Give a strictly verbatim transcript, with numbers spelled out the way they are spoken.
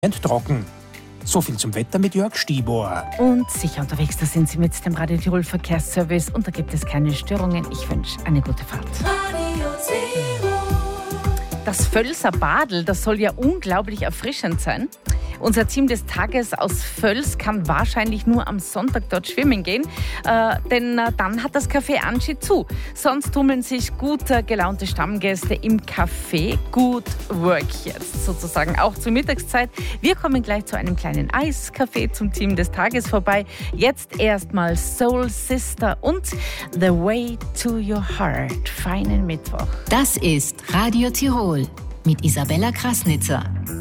Trocken. So viel zum Wetter mit Jörg Stibor. Und sicher unterwegs, da sind Sie mit dem Radio Tirol Verkehrsservice und da gibt es keine Störungen. Ich wünsche eine gute Fahrt. Das Völser Badl, das soll ja unglaublich erfrischend sein. Unser Team des Tages aus Völs kann wahrscheinlich nur am Sonntag dort schwimmen gehen, äh, denn äh, dann hat das Café Anschi zu. Sonst tummeln sich gut äh, gelaunte Stammgäste im Café. Good Work jetzt sozusagen, auch zur Mittagszeit. Wir kommen gleich zu einem kleinen Eiscafé zum Team des Tages vorbei. Jetzt erstmal Soul Sister und The Way to Your Heart. Feinen Mittwoch. Das ist Radio Tirol mit Isabella Krasnitzer.